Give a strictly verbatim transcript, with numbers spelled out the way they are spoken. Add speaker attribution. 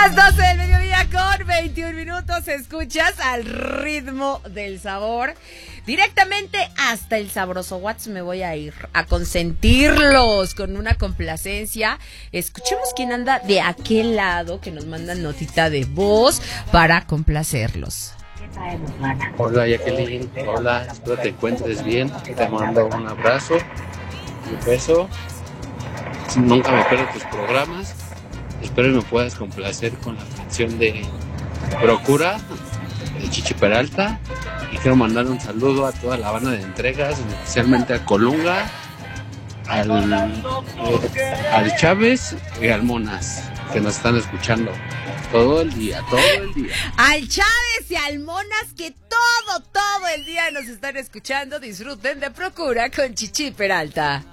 Speaker 1: Las doce del mediodía con veintiún minutos, escuchas Al Ritmo del Sabor. Directamente hasta el sabroso Watts me voy a ir a consentirlos con una complacencia. Escuchemos quién anda de aquel lado, que nos mandan notita de voz para complacerlos.
Speaker 2: Hola Jacqueline, hola, espero te encuentres bien, te mando un abrazo y un beso. Nunca me pierdo tus programas, espero me puedas complacer con la canción de Procura de Chichi Peralta, y quiero mandar un saludo a toda la banda de entregas, especialmente a Colunga, al, eh, al Chávez y al Monas, que nos están escuchando todo el día, todo el día.
Speaker 1: Al Chávez y al Monas, que todo, todo el día nos están escuchando. Disfruten de Procura con Chichi Peralta.